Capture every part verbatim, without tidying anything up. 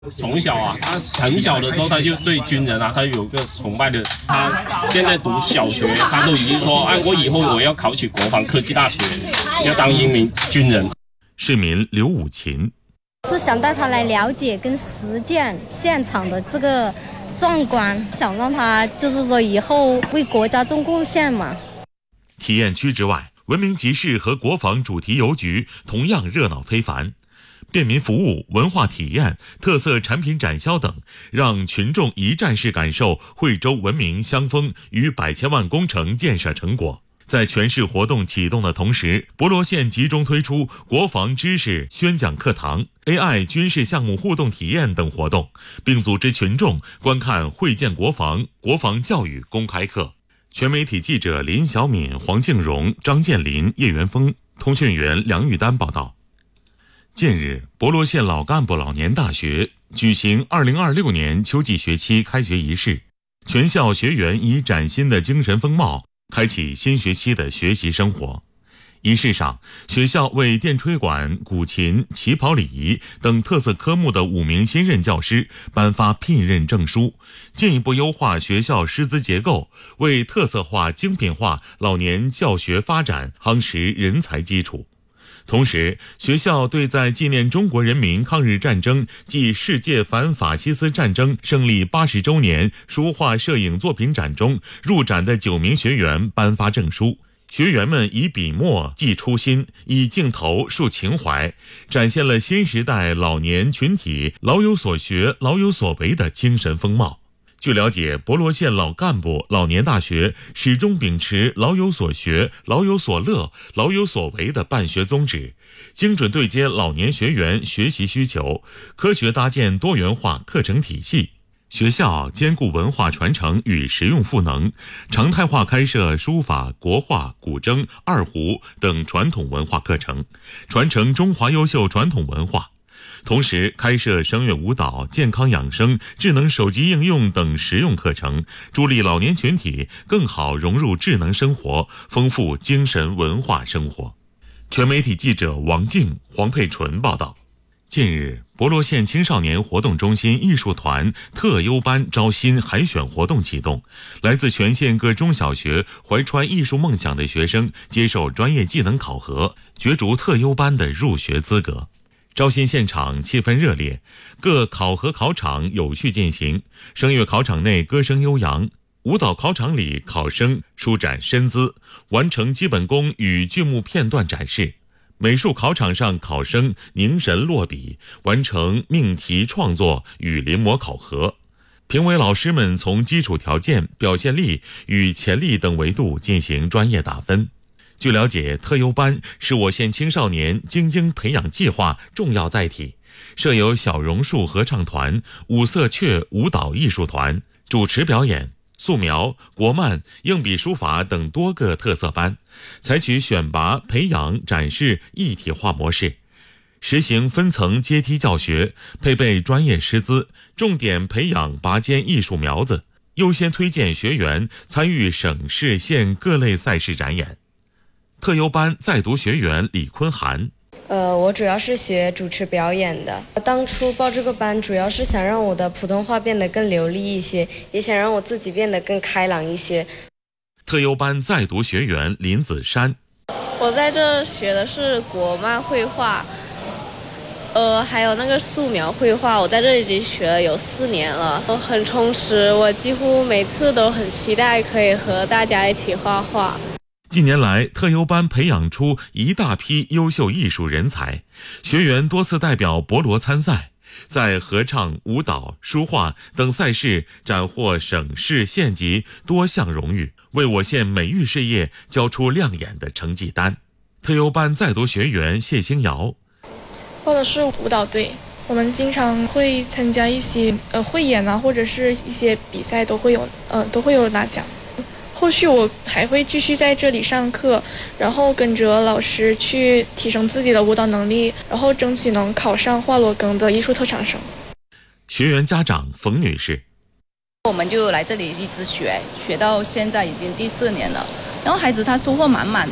从小啊，他很小的时候他就对军人啊，他有个崇拜的。他现在读小学，他都已经说，哎，我以后我要考取国防科技大学，要当一名军人。 市民刘武琴是想带他来了解跟实践现场的这个壮观，想让他就是说以后为国家做贡献嘛。 体验区之外，文明集市和国防主题邮局同样热闹非凡。便民服务、文化体验、特色产品展销等，让群众一站式感受惠州文明乡风与百千万工程建设成果。在全市活动启动的同时，博罗县集中推出国防知识宣讲课堂、A I 军事项目互动体验等活动，并组织群众观看会建国防、国防教育公开课。全媒体记者林小敏、黄静荣、张建林、叶元峰，通讯员梁玉丹报道。近日，博罗县老干部老年大学举行二零二六年秋季学期开学仪式，全校学员以崭新的精神风貌开启新学期的学习生活。仪式上，学校为电吹管、古琴、旗袍礼仪等特色科目的五名新任教师颁发聘任证书，进一步优化学校师资结构，为特色化、精品化老年教学发展夯实人才基础。同时，学校对在纪念中国人民抗日战争暨世界反法西斯战争胜利八十周年书画摄影作品展中入展的九名学员颁发证书。学员们以笔墨记初心，以镜头述情怀，展现了新时代老年群体老有所学、老有所为的精神风貌。据了解，博罗县老干部老年大学始终秉持老有所学、老有所乐、老有所为的办学宗旨，精准对接老年学员学习需求，科学搭建多元化课程体系。学校兼顾文化传承与实用赋能，常态化开设书法、国画、古筝、二胡等传统文化课程，传承中华优秀传统文化。同时开设声乐舞蹈、健康养生、智能手机应用等实用课程，助力老年群体更好融入智能生活，丰富精神文化生活。全媒体记者王静、黄佩纯报道。近日，博罗县青少年活动中心艺术团特优班招新海选活动启动，来自全县各中小学怀揣艺术梦想的学生接受专业技能考核，角逐特优班的入学资格。招新现场气氛热烈，各考核考场有序进行。声乐考场内歌声悠扬，舞蹈考场里考生舒展身姿，完成基本功与剧目片段展示。美术考场上考生凝神落笔，完成命题创作与临摹考核。评委老师们从基础条件、表现力与潜力等维度进行专业打分。据了解，特优班是我县青少年精英培养计划重要载体，设有小榕树合唱团、五色雀舞蹈艺术团、主持表演、素描、国漫、硬笔书法等多个特色班，采取选拔、培养、展示一体化模式，实行分层阶梯教学，配备专业师资，重点培养拔尖艺术苗子，优先推荐学员参与省市县各类赛事展演。特优班在读学员李坤涵， 呃，我主要是学主持表演的。当初报这个班，主要是想让我的普通话变得更流利一些，也想让我自己变得更开朗一些。 特优班在读学员林子珊， 我在这学的是国漫绘画，呃，还有那个素描绘画，我在这已经学了有四年了，很充实。我几乎每次都很期待可以和大家一起画画。 近年来，特优班培养出一大批优秀艺术人才，学员多次代表博罗参赛，在合唱、舞蹈、书画等赛事斩获省市县级多项荣誉，为我县美育事业交出亮眼的成绩单。特优班在读学员谢星瑶， 报的是舞蹈队，我们经常会参加一些呃汇演啊，或者是一些比赛都会有呃都会有拿奖。后续我还会继续在这里上课，然后跟着老师去提升自己的舞蹈能力，然后争取能考上华罗庚的艺术特长生。 学员家长冯女士， 我们就来这里一直学，学到现在已经第四年了。然后孩子他收获满满的，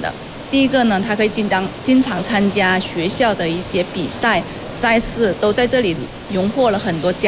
第一个呢，他可以经常经常参加学校的一些比赛赛事，都在这里荣获了很多奖。